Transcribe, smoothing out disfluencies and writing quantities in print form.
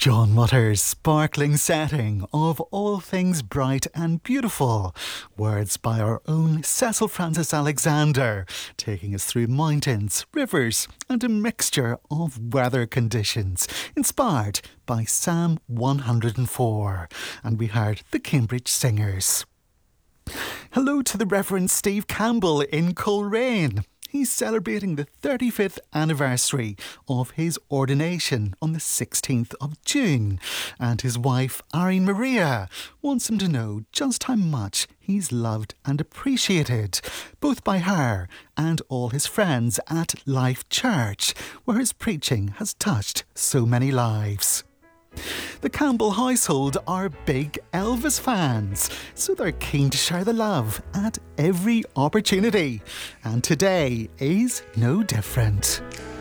John Waters' sparkling setting of all things bright and beautiful. Words by our own Cecil Francis Alexander, taking us through mountains, rivers, and a mixture of weather conditions, inspired by Psalm 104. And we heard the Cambridge Singers. Hello to the Reverend Steve Campbell in Coleraine. He's celebrating the 35th anniversary of his ordination on the 16th of June. And his wife, Irene Maria, wants him to know just how much he's loved and appreciated, both by her and all his friends at Life Church, where his preaching has touched so many lives. The Campbell household are big Elvis fans, so they're keen to share the love at every opportunity. And today is no different.